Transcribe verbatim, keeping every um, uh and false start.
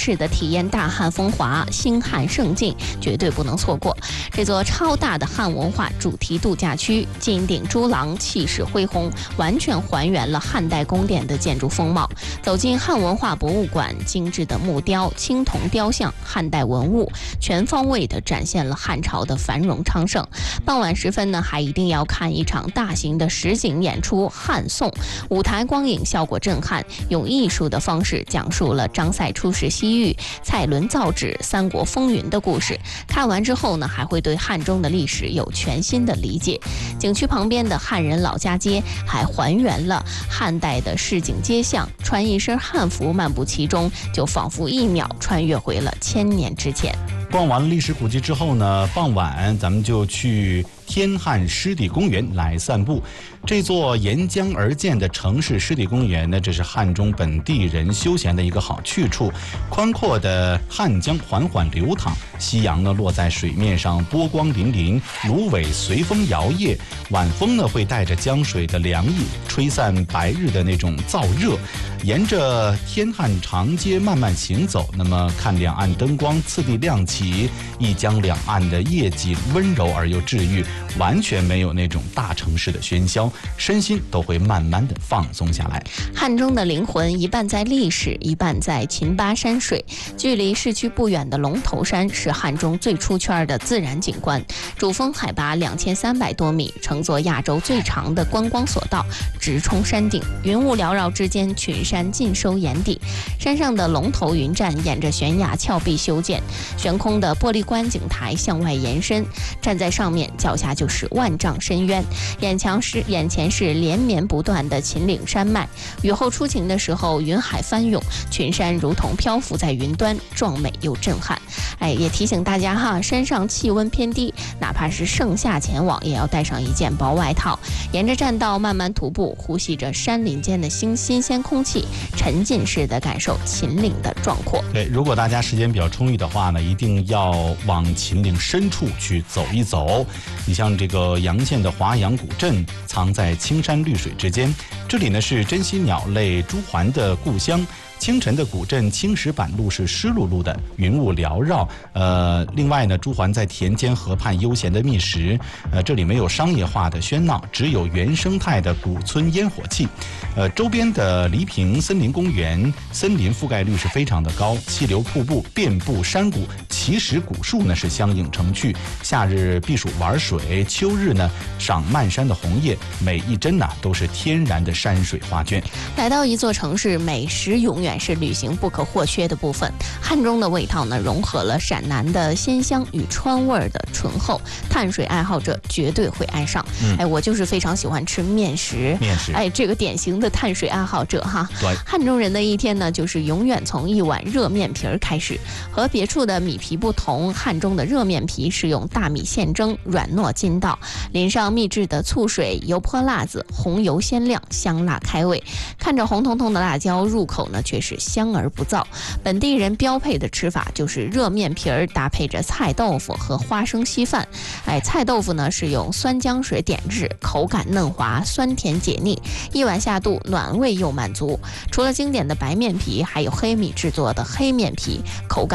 式的体验大汉风华，星汉盛境，绝对不能错过。这座超大的汉文化主题度假区，金顶朱廊，气势恢宏，完全还原了汉代宫殿的建筑风貌。走进汉文化博物馆，精致的木雕、青铜雕像、汉代文物，全方位地展现了汉朝的繁荣昌盛。傍晚时分呢，还一定要看一场大型的实景演出《汉颂》，舞台光影效果震撼，用艺术的方式讲述了张赛出使西域、蔡伦造纸、三国风云的故事。看完之后呢，还会对汉中的历史有全新的理解。景区旁边的汉人老家街还还原了汉代的市井街巷，穿一身汉服漫步其中，就仿佛一秒穿越回了千年之前。 逛完了历史古迹之后呢，傍晚咱们就去天汉湿地公园来散步。这座沿江而建的城市湿地公园呢，这是汉中本地人休闲的一个好去处。宽阔的汉江缓缓流淌，夕阳呢落在水面上，波光粼粼，芦苇随风摇曳。晚风呢会带着江水的凉意，吹散白日的那种燥热。沿着天汉长街慢慢行走，那么看两岸灯光次第亮起，一江两岸的夜景温柔而又治愈，完全没有那种大城市的喧嚣，身心都会慢慢的放松下来。 汉中的灵魂一半在历史，一半在秦巴山水。距离市区不远的龙头山是汉中最出圈的自然景观，主峰海拔两千三百多米，乘坐亚洲最长的观光索道直冲山顶，云雾缭绕之间，群山尽收眼底。山上的龙头云栈沿着悬崖峭壁修建，悬空的玻璃观景台向外延伸，站在上面，脚下就是万丈深渊，眼前是眼前是连绵不断的秦岭山脉。雨后初晴的时候，云海翻涌，群山如同漂浮在云端，壮美又震撼。哎，也提醒大家哈，山上气温偏低，哪怕是盛夏前往，也要带上一件薄外套。沿着栈道慢慢徒步，呼吸着山林间的新新鲜空气，沉浸式的感受秦岭的壮阔。 对，如果大家时间比较充裕的话呢，一定要往秦岭深处去走一走。你像这个洋县的华阳古镇，藏在青山绿水之间，这里呢是珍稀鸟类朱鹮的故乡。清晨的古镇青石板路是湿漉漉的，云雾缭绕。呃，另外呢，朱鹮在田间河畔悠闲的觅食。呃，这里没有商业化的喧闹，只有原生态的古村烟火气。呃，周边的黎平森林公园，森林覆盖率是非常的高，溪流瀑布遍布山谷，奇石古树呢是相映成趣。夏日避暑玩水，秋日呢赏漫山的红叶，每一帧呢都是天然的山水画卷。 来到一座城市，美食永远是旅行不可或缺的部分。汉中的味道呢，融合了陕南的鲜香与川味的醇厚，碳水爱好者绝对会爱上。嗯、哎，我就是非常喜欢吃面食， 面食， 哎，这个典型的碳水爱好者哈。 对， 汉中人的一天呢，就是永远从一碗热面皮儿开始。和别处的米皮不同，汉中的热面皮是用大米现蒸，软糯筋道，淋上秘制的醋水、油泼辣子，红油鲜亮，香辣开胃。看着红彤彤的辣椒，入口呢却是香而不燥。本地人标配的吃法就是热面皮儿搭配着菜豆腐和花生稀饭。哎，菜豆腐呢是用酸浆水点制，口感嫩滑，酸甜解腻，一碗下肚，暖胃又满足。除了经典的白面皮，还有黑米制作的黑面皮，口感